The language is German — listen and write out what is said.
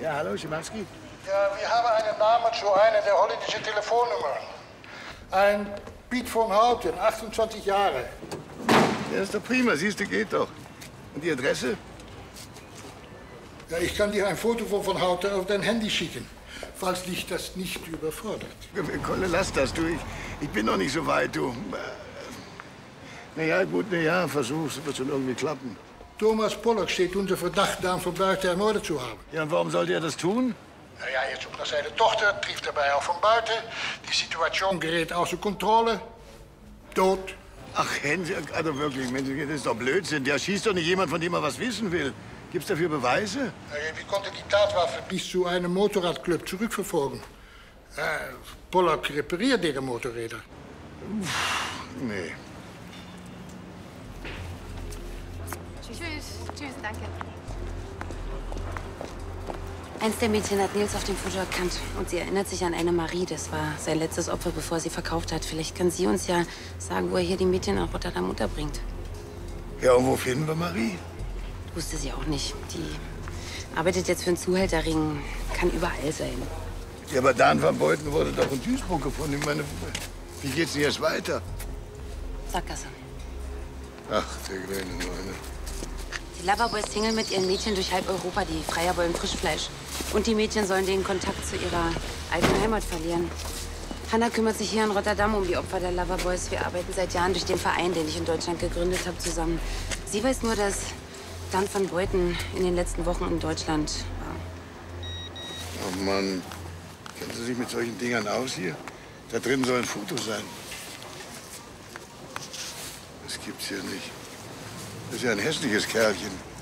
Ja, hallo, Schimanski. Ja, wir haben einen Namen zu einer der holländischen Telefonnummern. Ein Piet von Houten, 28 Jahre. Ja, ist doch prima, siehst du, geht doch. Und die Adresse? Ja, ich kann dir ein Foto von Houten auf dein Handy schicken, falls dich das nicht überfordert. Kolle, lass das, du. Ich bin noch nicht so weit, du. Na ja, gut, na ja, versuch's, wird schon irgendwie klappen. Thomas Pollock steht unter Verdacht, Daan von Buiten ermordet zu haben. Ja, und warum sollte er das tun? Nou ja, jetzt zoekt naar zijn dochter, trifft daarbij auch von Buiten. Die Situation gerät außer Kontrolle. Dood. Ach, Hänse, also wirklich, Mensch, das ist doch Blödsinn. Der schießt doch nicht jemand, von dem er was wissen will. Gibt's dafür Beweise? Wie konnte die Tatwaffe bis zu einem Motorradclub zurückverfolgen? Pollock repariert ihre Motorräder. Nee. Tschüss, danke. Eins der Mädchen hat Nils auf dem Foto erkannt. Und sie erinnert sich an eine Marie. Das war sein letztes Opfer, bevor sie verkauft hat. Vielleicht kann sie uns ja sagen, wo er hier die Mädchen in Rotterdam unterbringt. Ja, und wo finden wir Marie? Wusste sie auch nicht. Die arbeitet jetzt für einen Zuhälterring. Kann überall sein. Ja, aber Daan van Buiten wurde doch in Duisburg gefunden. Ich meine, wie geht's denn jetzt weiter? Sackgasse. Ach, der kleine Neune. Die Loverboys tingeln mit ihren Mädchen durch halb Europa. Die Freier wollen Frischfleisch. Und die Mädchen sollen den Kontakt zu ihrer alten Heimat verlieren. Hanna kümmert sich hier in Rotterdam um die Opfer der Loverboys. Wir arbeiten seit Jahren durch den Verein, den ich in Deutschland gegründet habe, zusammen. Sie weiß nur, dass Daan van Buiten in den letzten Wochen in Deutschland war. Oh Mann, kennen Sie sich mit solchen Dingern aus hier? Da drin soll ein Foto sein. Das gibt's hier nicht. Das ist ja ein hässliches Kerlchen.